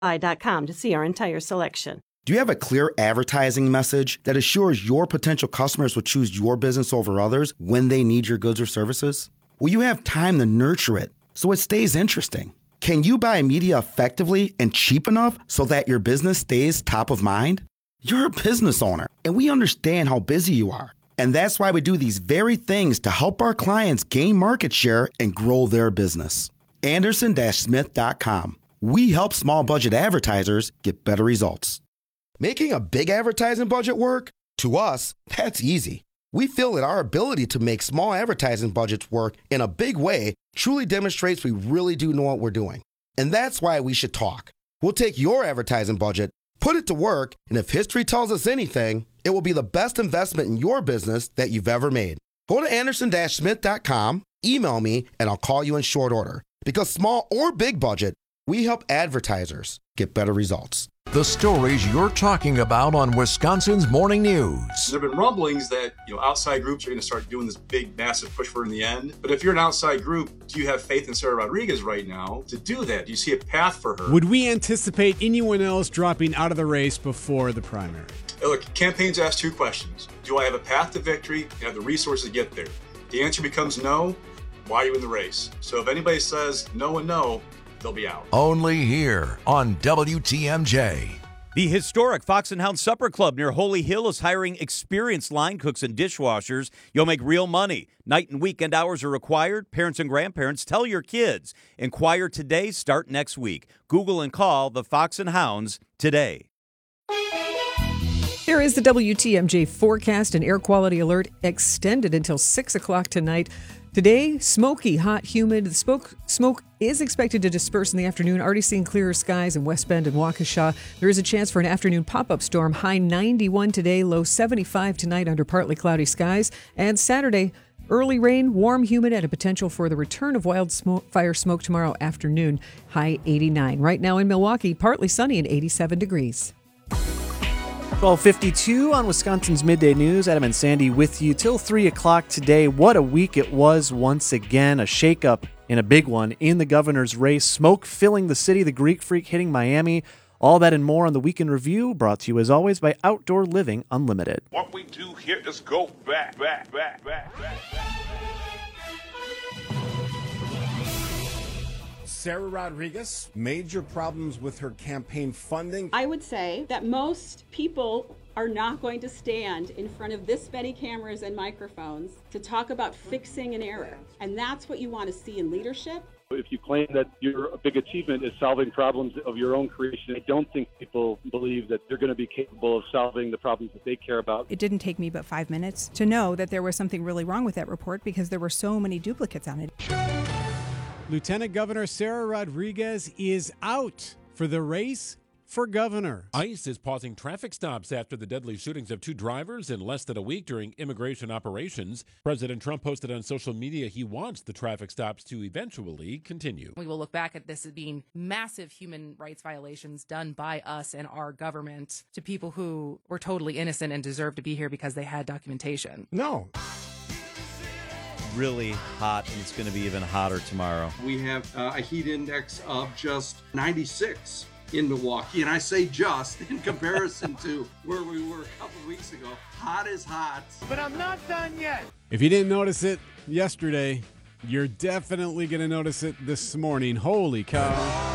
Shopify.com to see our entire selection. Do you have a clear advertising message that assures your potential customers will choose your business over others when they need your goods or services? Will you have time to nurture it so it stays interesting? Can you buy media effectively and cheap enough so that your business stays top of mind? You're a business owner, and we understand how busy you are. And that's why we do these very things to help our clients gain market share and grow their business. Anderson-Smith.com. We help small budget advertisers get better results. Making a big advertising budget work? To us, that's easy. We feel that our ability to make small advertising budgets work in a big way truly demonstrates we really do know what we're doing. And that's why we should talk. We'll take your advertising budget, put it to work, and if history tells us anything, it will be the best investment in your business that you've ever made. Go to Anderson-Smith.com, email me, and I'll call you in short order. Because small or big budget, we help advertisers get better results. The stories you're talking about on Wisconsin's Morning News. There have been rumblings that outside groups are going to start doing this big, massive push for her in the end. But if you're an outside group, do you have faith in Sarah Rodriguez right now to do that? Do you see a path for her? Would we anticipate anyone else dropping out of the race before the primary? Look, campaigns ask two questions. Do I have a path to victory and have the resources to get there? The answer becomes no. Why are you in the race? So if anybody says no and no, they'll be out. Only here on WTMJ. The historic Fox and Hound Supper Club near Holy Hill is hiring experienced line cooks and dishwashers. You'll make real money. Night and weekend hours are required. Parents and grandparents, tell your kids. Inquire today, start next week. Google and call the Fox and Hounds today. Here is the WTMJ forecast and air quality alert extended until 6 o'clock tonight. Today, smoky, hot, humid. The smoke is expected to disperse in the afternoon. Already seeing clearer skies in West Bend and Waukesha. There is a chance for an afternoon pop-up storm. High 91 today, low 75 tonight under partly cloudy skies. And Saturday, early rain, warm, humid, and a potential for the return of wildfire smoke tomorrow afternoon. High 89. Right now in Milwaukee, partly sunny and 87 degrees. 12:52 on Wisconsin's Midday News. Adam and Sandy with you till 3 o'clock today. What a week it was once again. A shakeup in a big one in the governor's race. Smoke filling the city, the Greek Freak hitting Miami. All that and more on the Weekend Review, brought to you as always by Outdoor Living Unlimited. What we do here is go back. Sarah Rodriguez, major problems with her campaign funding. I would say that most people are not going to stand in front of this many cameras and microphones to talk about fixing an error. And that's what you want to see in leadership. If you claim that your big achievement is solving problems of your own creation, I don't think people believe that they're going to be capable of solving the problems that they care about. It didn't take me but 5 minutes to know that there was something really wrong with that report because there were so many duplicates on it. Lieutenant Governor Sarah Rodriguez is out for the race for governor. ICE is pausing traffic stops after the deadly shootings of 2 drivers in less than a week during immigration operations. President Trump posted on social media he wants the traffic stops to eventually continue. We will look back at this as being massive human rights violations done by us and our government to people who were totally innocent and deserve to be here because they had documentation. No. Really hot, and it's going to be even hotter tomorrow. We have a heat index of just 96 in Milwaukee, and I say just in comparison to where we were a couple of weeks ago. Hot is hot. But I'm not done yet. If you didn't notice it yesterday, you're definitely going to notice it this morning. Holy cow.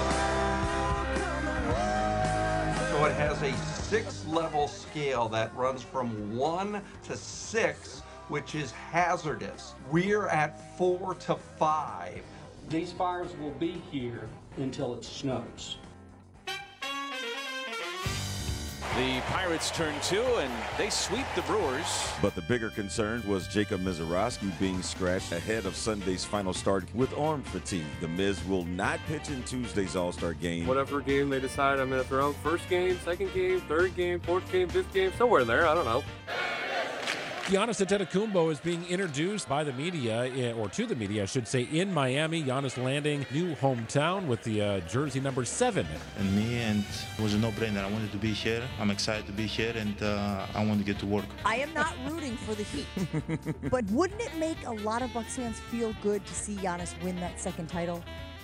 So it has a 6-level scale that runs from 1 to 6, which is hazardous. We're at 4 to 5. These fires will be here until it snows. The Pirates turn 2, and they sweep the Brewers. But the bigger concern was Jacob Misiorowski being scratched ahead of Sunday's final start with arm fatigue. The Miz will not pitch in Tuesday's All-Star game. Whatever game they decide I'm going to throw, first game, second game, third game, fourth game, fifth game, somewhere in there, I don't know. Giannis Antetokounmpo is being introduced by the media, or to the media, I should say, in Miami. Giannis landing new hometown with the jersey number 7. And me, and it was a no-brainer. I wanted to be here. I'm excited to be here, and I want to get to work. I am not rooting for the Heat, but wouldn't it make a lot of Bucks fans feel good to see Giannis win that second title?